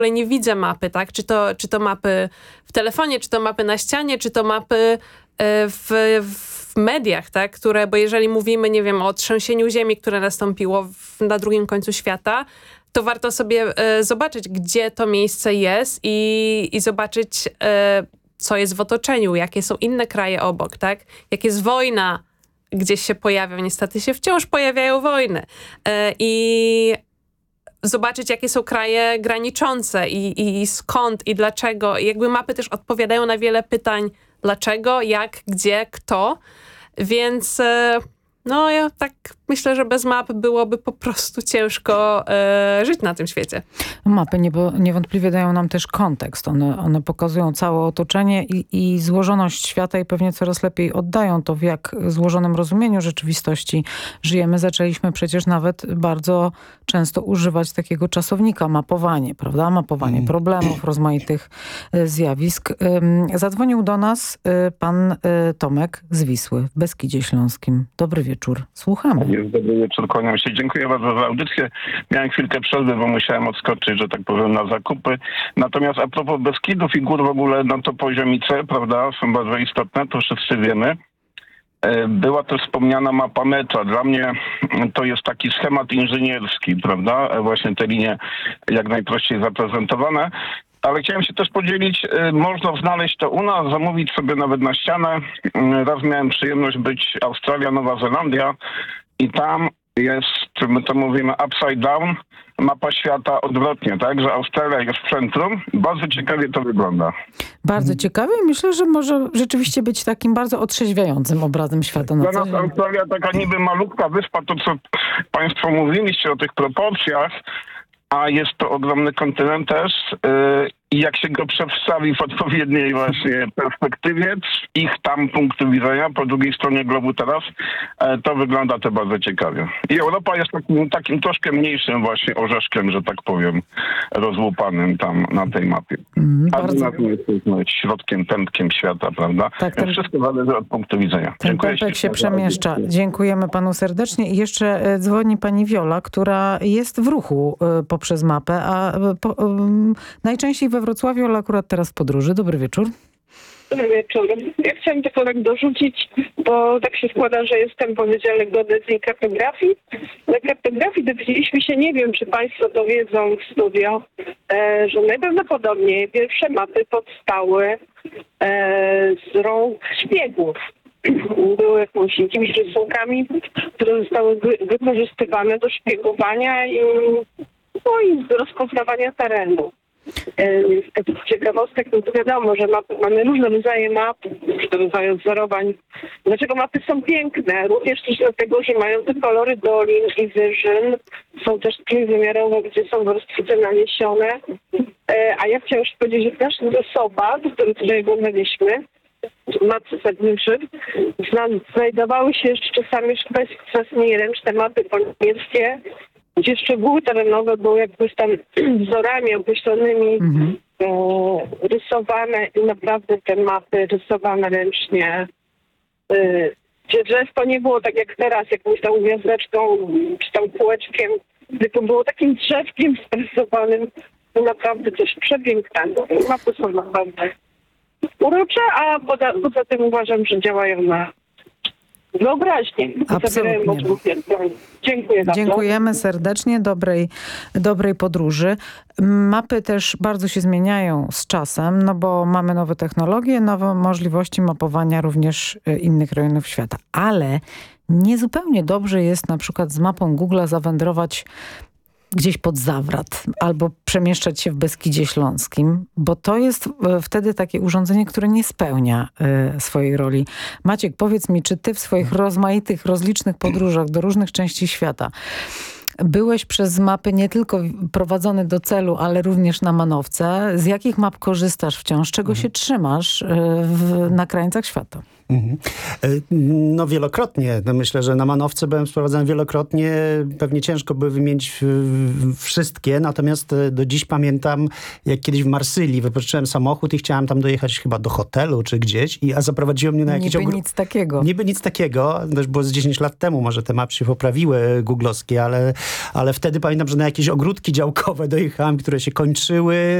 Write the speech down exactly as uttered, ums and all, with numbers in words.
ogóle nie widzę mapy, tak? Czy to, czy to mapy w telefonie, czy to mapy na ścianie, czy to mapy w, w mediach, tak? Które, bo jeżeli mówimy, nie wiem, o trzęsieniu ziemi, które nastąpiło w, na drugim końcu świata, to warto sobie e, zobaczyć, gdzie to miejsce jest i, i zobaczyć, e, co jest w otoczeniu, jakie są inne kraje obok, tak? Jak jest wojna, gdzieś się pojawia, niestety się wciąż pojawiają wojny. E, I zobaczyć, jakie są kraje graniczące i, i skąd i dlaczego. I jakby mapy też odpowiadają na wiele pytań, dlaczego, jak, gdzie, kto. Więc e, no ja tak myślę, że bez map byłoby po prostu ciężko e, żyć na tym świecie. Mapy niebo, niewątpliwie dają nam też kontekst. One, one pokazują całe otoczenie i, i złożoność świata i pewnie coraz lepiej oddają to, w jak złożonym rozumieniu rzeczywistości żyjemy. Zaczęliśmy przecież nawet bardzo często używać takiego czasownika mapowanie, prawda? Mapowanie problemów, rozmaitych y, zjawisk. Y, zadzwonił do nas y, pan y, Tomek z Wisły w Beskidzie Śląskim. Dobry wieczór. Słuchamy. Dobry wieczór, kłaniam się. Dziękuję bardzo za audycję. Miałem chwilkę przerwy, bo musiałem odskoczyć, że tak powiem, na zakupy. Natomiast a propos Beskidów i gór w ogóle, no to poziomice, prawda, są bardzo istotne, to wszyscy wiemy. Była też wspomniana mapa metra. Dla mnie to jest taki schemat inżynierski, prawda, właśnie te linie jak najprościej zaprezentowane. Ale chciałem się też podzielić, można znaleźć to u nas, zamówić sobie nawet na ścianę. Raz miałem przyjemność być Australia, Nowa Zelandia i tam jest, my to mówimy upside down, mapa świata odwrotnie, tak, że Australia jest w centrum. Bardzo ciekawie to wygląda. Bardzo ciekawie i myślę, że może rzeczywiście być takim bardzo otrzeźwiającym obrazem świata. Dla nas Australia taka niby malutka wyspa, to co państwo mówiliście o tych proporcjach, a jest to ogromny kontynent też yy, i jak się go przedstawi w odpowiedniej właśnie perspektywie ich tam punktu widzenia, po drugiej stronie globu teraz, yy, to wygląda to bardzo ciekawie. I Europa jest takim, takim troszkę mniejszym właśnie orzeszkiem, że tak powiem, rozłupanym tam na tej mapie. Mm, a bardzo... na tym jest środkiem, pępkiem świata, prawda? Tak, ten... Wszystko zależy od punktu widzenia. Ten pępek się przemieszcza. Dziękujemy panu serdecznie. I jeszcze dzwoni pani Wiola, która jest w ruchu po przez mapę, a po, um, najczęściej we Wrocławiu, ale akurat teraz w podróży. Dobry wieczór. Dobry wieczór. Ja chciałam tylko tak dorzucić, bo tak się składa, że jestem po Wydziale Geodezji i Kartografii. Na kartografii dowiedzieliśmy się, nie wiem, czy państwo to wiedzą w studio, e, że najprawdopodobniej pierwsze mapy powstały e, z rąk szpiegów. Były jakimiś, jakimiś rysunkami, które zostały wy, wykorzystywane do szpiegowania i, no i do rozpoznawania terenu. Z ciekawostek, no to wiadomo, że mapy, mamy różne rodzaje map, różne rodzaje wzorowań. Dlaczego mapy są piękne? Również też dlatego, że mają te kolory dolin i wyżyn. Są też trójwymiarowe, gdzie są warstwice naniesione. A ja chciałam już powiedzieć, że w naszych zasobach, które tutaj oglądaliśmy, mapy zasadniczych, znajdowały się jeszcze czasami bezkwesnie ręczne mapy po niemieckie, gdzie szczegóły terenowe były jakby tam wzorami określonymi mm-hmm. e, rysowane i naprawdę te mapy rysowane ręcznie. E, gdzie drzew to nie było tak jak teraz, jakąś tam gwiazdeczką czy tam kółeczkiem, tylko było takim drzewkiem rysowanym. To naprawdę coś przepięknego. Mapy są naprawdę urocze, a poza, poza tym uważam, że działają na wyobraźnię. Absolutnie. Dziękuję bardzo. Dziękujemy serdecznie. Dobrej, dobrej podróży. Mapy też bardzo się zmieniają z czasem, no bo mamy nowe technologie, nowe możliwości mapowania również innych rejonów świata. Ale niezupełnie dobrze jest na przykład z mapą Google'a zawędrować gdzieś pod Zawrat albo przemieszczać się w Beskidzie Śląskim, bo to jest wtedy takie urządzenie, które nie spełnia y, swojej roli. Maciek, powiedz mi, czy ty w swoich rozmaitych, rozlicznych podróżach do różnych części świata byłeś przez mapy nie tylko prowadzony do celu, ale również na manowce. Z jakich map korzystasz wciąż? Czego się trzymasz y, w, na krańcach świata? Mhm. No wielokrotnie. No myślę, że na manowce byłem sprowadzany wielokrotnie. Pewnie ciężko by wymienić wszystkie, natomiast do dziś pamiętam, jak kiedyś w Marsylii wypożyczyłem samochód i chciałem tam dojechać chyba do hotelu czy gdzieś, i, a zaprowadziło mnie na jakiś... Niby ogr... nic takiego. Niby nic takiego. To już było z dziesięć lat temu, może te mapy się poprawiły googlowskie, ale, ale wtedy pamiętam, że na jakieś ogródki działkowe dojechałem, które się kończyły